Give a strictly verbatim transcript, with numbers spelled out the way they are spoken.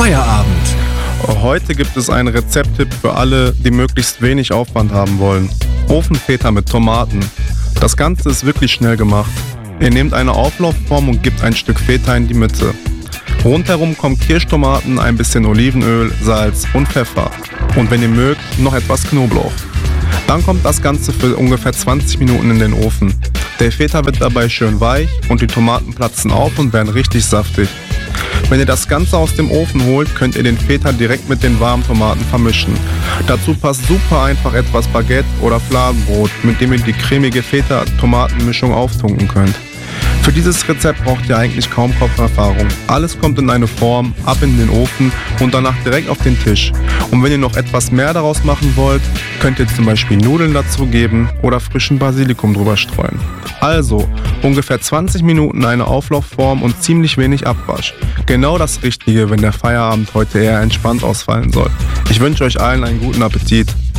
Feierabend. Heute gibt es einen Rezepttipp für alle, die möglichst wenig Aufwand haben wollen. Ofenfeta mit Tomaten. Das Ganze ist wirklich schnell gemacht. Ihr nehmt eine Auflaufform und gebt ein Stück Feta in die Mitte. Rundherum kommen Kirschtomaten, ein bisschen Olivenöl, Salz und Pfeffer. Und wenn ihr mögt, noch etwas Knoblauch. Dann kommt das Ganze für ungefähr zwanzig Minuten in den Ofen. Der Feta wird dabei schön weich und die Tomaten platzen auf und werden richtig saftig. Wenn ihr das Ganze aus dem Ofen holt, könnt ihr den Feta direkt mit den warmen Tomaten vermischen. Dazu passt super einfach etwas Baguette oder Fladenbrot, mit dem ihr die cremige Feta-Tomatenmischung auftunken könnt. Für dieses Rezept braucht ihr eigentlich kaum Kocherfahrung. Alles kommt in eine Form, ab in den Ofen und danach direkt auf den Tisch. Und wenn ihr noch etwas mehr daraus machen wollt, könnt ihr zum Beispiel Nudeln dazugeben oder frischen Basilikum drüber streuen. Also, ungefähr zwanzig Minuten eine Auflaufform und ziemlich wenig Abwasch. Genau das Richtige, wenn der Feierabend heute eher entspannt ausfallen soll. Ich wünsche euch allen einen guten Appetit.